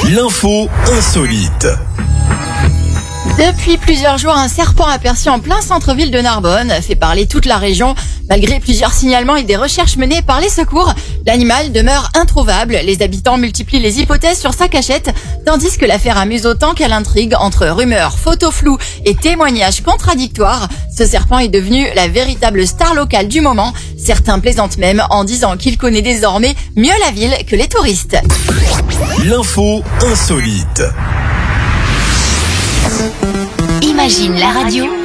L'info insolite. Depuis plusieurs jours, un serpent aperçu en plein centre-ville de Narbonne fait parler toute la région. Malgré plusieurs signalements et des recherches menées par les secours, l'animal demeure introuvable. Les habitants multiplient les hypothèses sur sa cachette, tandis que l'affaire amuse autant qu'elle intrigue. Entre rumeurs, photos floues et témoignages contradictoires, ce serpent est devenu la véritable star locale du moment. Certains plaisantent même en disant qu'il connaît désormais mieux la ville que les touristes. L'info insolite. Imagine la radio